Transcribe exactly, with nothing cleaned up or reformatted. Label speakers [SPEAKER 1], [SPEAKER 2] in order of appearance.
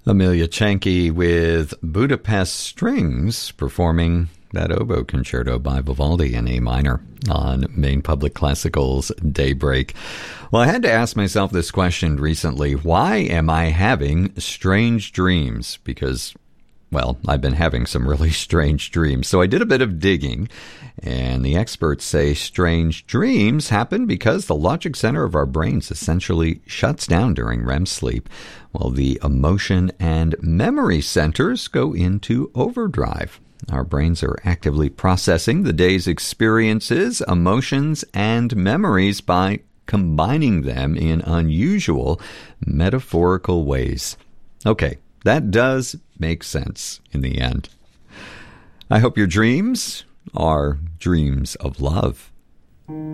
[SPEAKER 1] Amelia Chankey with Budapest Strings performing that oboe concerto by Vivaldi in A minor on Maine Public Classical's Daybreak. Well, I had to ask myself this question recently. Why am I having strange dreams? Because, well, I've been having some really strange dreams. So I did a bit of digging, and the experts say strange dreams happen because the logic center of our brains essentially shuts down during R E M sleep, while the emotion and memory centers go into overdrive. Our brains are actively processing the day's experiences, emotions, and memories by combining them in unusual metaphorical ways. Okay, that does make sense in the end. I hope your dreams are dreams of love.